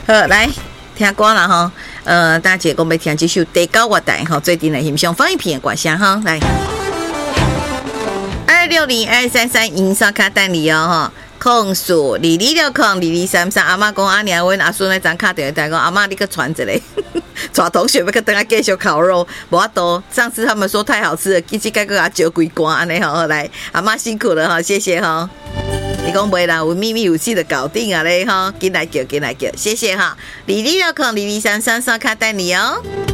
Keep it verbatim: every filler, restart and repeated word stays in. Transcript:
好，来听歌啦哈。呃，大家讲要听这首《地高我大》哈，最近的欣赏放一片的歌声哈，来。二六零二三三银刷卡等你哦哈。控数二二六控二二三三，阿嬷讲阿娘，阮阿孙那张卡电话台讲阿嬷，你去传一个，带同学要去等下继续烤肉，无法度。上次他们说太好吃了，一直该个阿酒鬼关安尼吼，来阿嬷辛苦了哈，谢谢哈。你讲袂啦，有秘密武器的搞定啊嘞哈，紧来叫紧来叫，谢谢哈。二二六控二二三三刷卡等你哦。